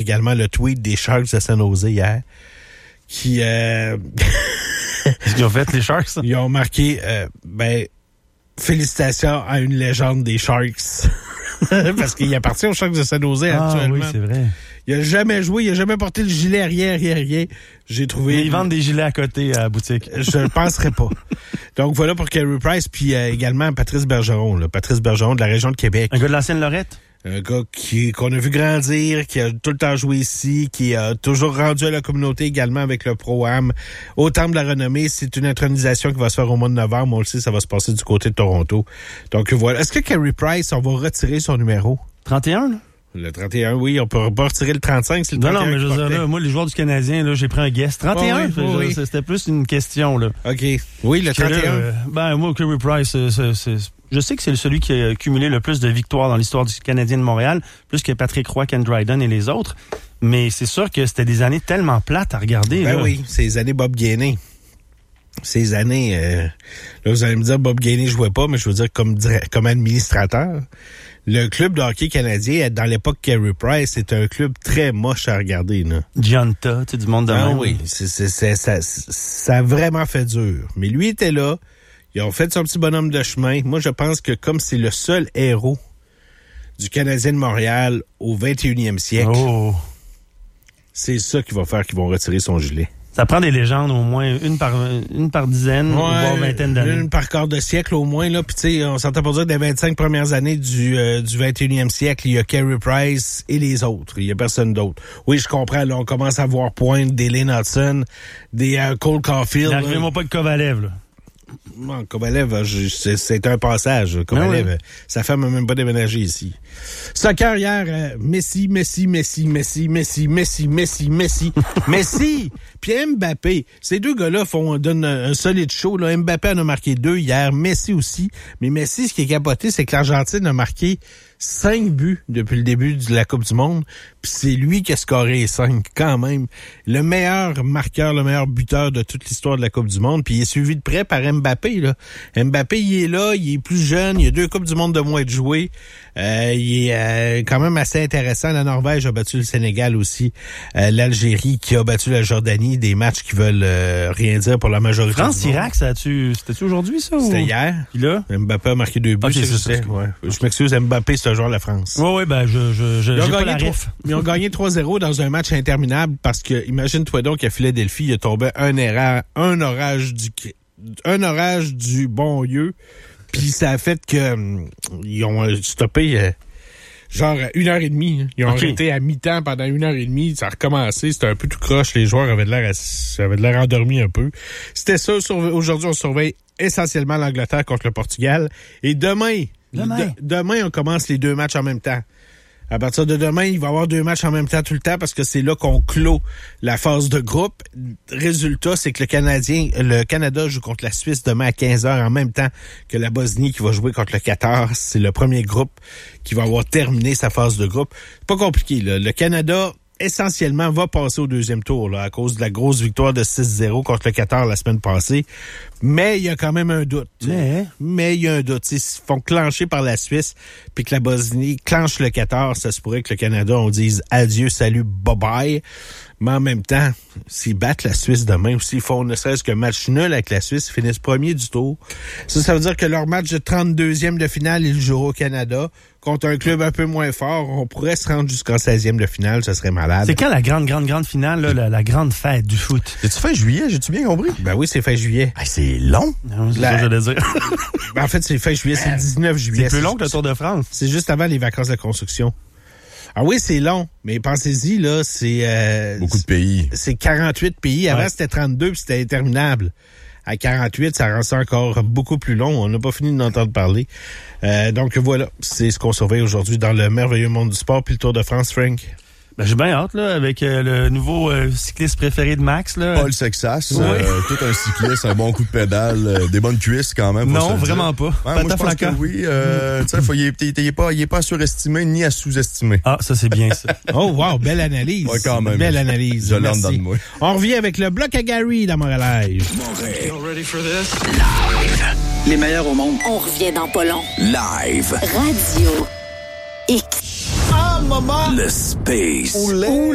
également le tweet des Sharks de San Jose hier, qui... Qu'est-ce qu'ils ont fait, les Sharks? Ils ont marqué, félicitations à une légende des Sharks. Parce qu'il appartient aux Sharks de San Jose actuellement. Oui, c'est vrai. Il a jamais joué, il a jamais porté le gilet, rien. J'ai trouvé... Mais ils vendent des gilets à côté à la boutique. Je ne penserais pas. Donc voilà pour Carey Price, puis également Patrice Bergeron. Patrice Bergeron de la région de Québec. Un gars de l'ancienne Lorette? Un gars qu'on a vu grandir, qui a tout le temps joué ici, qui a toujours rendu à la communauté également avec le Pro-Am. Au Temple de la Renommée, c'est une intronisation qui va se faire au mois de novembre. On le sait, ça va se passer du côté de Toronto. Donc voilà. Est-ce que Carey Price, on va retirer son numéro? 31, là? Le 31, oui. On peut pas retirer le 35, c'est le 31. Non, mais je veux dire, là, moi, les joueurs du Canadien, là, j'ai pris un guess. 31? Oui. C'était plus une question, là. OK. Oui, le 31. Là, moi, Carey Price, je sais que c'est celui qui a cumulé le plus de victoires dans l'histoire du Canadien de Montréal, plus que Patrick Roy, Ken Dryden et les autres. Mais c'est sûr que c'était des années tellement plates à regarder. Ben là. oui, c'est les années Bob Gainey. Ces années... là, vous allez me dire, Bob Gainey jouait pas, mais je veux dire, comme administrateur... Le club de hockey canadien, dans l'époque Carey Price, c'est un club très moche à regarder. Gianta, tu sais, du monde de même. Oui, ça a vraiment fait dur. Mais lui était là, ils ont fait son petit bonhomme de chemin. Moi, je pense que comme c'est le seul héros du Canadien de Montréal au 21e siècle, c'est ça qui va faire qu'ils vont retirer son gilet. Ça prend des légendes au moins une par dizaine, voire vingtaine d'années. Une par quart de siècle au moins, là. Puis tu sais, on s'entend pour dire des 25 premières années du 21e siècle, il y a Carey Price et les autres. Il y a personne d'autre. Oui, je comprends, là, on commence à voir pointe des Lynn Hudson, des Cole Caulfield. N'arrivez-moi pas de Kovalev, là. Non, Kovalev, c'est un passage. Kovalev, sa femme n'a même pas déménagé ici. Soccer hier, Messi, puis Mbappé. Ces deux gars-là donnent un solide show. Là. Mbappé en a marqué 2 hier, Messi aussi. Mais Messi, ce qui est capoté, c'est que l'Argentine a marqué 5 buts depuis le début de la Coupe du Monde. Puis c'est lui qui a scoré 5 quand même. Le meilleur marqueur, le meilleur buteur de toute l'histoire de la Coupe du Monde. Puis il est suivi de près par Mbappé. Là. Mbappé, il est là, il est plus jeune, il a 2 Coupes du Monde de moins de jouer. Il est quand même assez intéressant. La Norvège a battu le Sénégal aussi. L'Algérie qui a battu la Jordanie. Des matchs qui veulent rien dire pour la majorité. France-Irak, c'était-tu aujourd'hui, ça? C'était hier. Puis là? Mbappé a marqué 2 buts. Okay, c'est ça. Ouais. Je m'excuse, Mbappé, c'est un joueur de la France. Oui, ben, j'ai pas la ref. Ils ont gagné 3-0 dans un match interminable parce que, imagine-toi donc qu'à Philadelphie, il est tombé un orage du bon lieu. Puis ça a fait que ils ont stoppé genre 1h30. Hein. Ils ont arrêté à mi-temps pendant 1h30. Ça a recommencé. C'était un peu tout croche. Les joueurs avaient de l'air endormis un peu. C'était ça. Aujourd'hui, on surveille essentiellement l'Angleterre contre le Portugal. Et demain, on commence les 2 matchs en même temps. À partir de demain, il va y avoir 2 matchs en même temps tout le temps parce que c'est là qu'on clôt la phase de groupe. Résultat, c'est que le Canada joue contre la Suisse demain à 15h en même temps que la Bosnie qui va jouer contre le Qatar. C'est le premier groupe qui va avoir terminé sa phase de groupe. C'est pas compliqué, là. Le Canada, essentiellement, va passer au 2e tour là, à cause de la grosse victoire de 6-0 contre le Qatar la semaine passée. Mais il y a quand même un doute. Mais il y a un doute. S'ils font clencher par la Suisse puis que la Bosnie clenche le Qatar, ça se pourrait que le Canada, on dise adieu, salut, bye-bye. Mais en même temps, s'ils battent la Suisse demain ou s'ils font ne serait-ce qu'un match nul avec la Suisse, ils finissent premier du tour. Ça veut dire que leur match de 32e de finale, ils joueront au Canada. Contre un club un peu moins fort, on pourrait se rendre jusqu'en 16e de finale, ça serait malade. C'est quand la grande finale, là, la grande fête du foot? C'est-tu fin juillet, j'ai-tu bien compris? Ben oui, c'est fin juillet. Ah, c'est long. Non, c'est ça que j'allais dire. Ben en fait, c'est fin juillet, c'est le 19 juillet. C'est plus long que le Tour de France. C'est juste avant les vacances de construction. Ah oui, c'est long, mais pensez-y, là, c'est... beaucoup de pays. C'est 48 pays. Avant, c'était 32, puis c'était interminable. À 48, ça rend ça encore beaucoup plus long. On n'a pas fini d'entendre parler. Donc voilà, c'est ce qu'on surveille aujourd'hui dans le merveilleux monde du sport puis le Tour de France, Frank. Ben, j'ai bien hâte, là, avec le nouveau cycliste préféré de Max, là. Paul Sexas, tout un cycliste, un bon coup de pédale, des bonnes cuisses quand même. Non, vraiment pas. Ouais, moi, je pense que oui. Il est pas à surestimé ni à sous-estimer. Ah, ça, c'est bien, ça. Oh, wow, belle analyse. Ouais, quand même. Belle analyse. Je l'entends de moi. On revient avec le bloc à Gary dans Montréal. Ready for this? Live. Les meilleurs au monde. On revient dans pas long. Live. Radio X. Le space.